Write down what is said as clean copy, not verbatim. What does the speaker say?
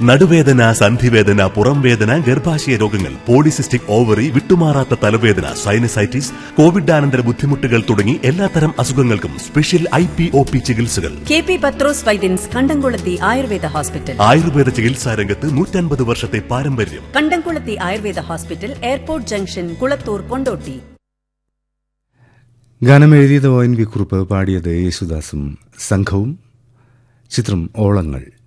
നടുവേദന, സന്ധിവേദന, പുറംവേദന, ഗർഭാശയ രോഗങ്ങൾ, പോളിസിസ്റ്റിക് ഓവറി, വിട്ടുമാറാത്ത തലവേദന, സൈനസൈറ്റിസ്, കോവിഡാനന്തര ബുദ്ധിമുട്ടുകൾ തുടങ്ങി എല്ലാത്തരം അസുഖങ്ങൾക്കും സ്പെഷ്യൽ IPOP ചികിത്സകൾ. KP പത്രോസ് വൈദ്യൻസ് കണ്ടംകുളത്തി ആയുർവേദ ഹോസ്പിറ്റൽ. ആയുർവേദ ചികിത്സാ രംഗത്ത് 150 വർഷത്തെ പാരമ്പര്യം. കണ്ടംകുളത്തി Ayurveda hospital, airport junction, Kulathur, Kondotty. ഗാനം എഴുതിയത് ONV കുറുപ്പ്, പാടിയത് യേശുദാസും സംഘവും. ചിത്രം ഓളങ്ങൾ.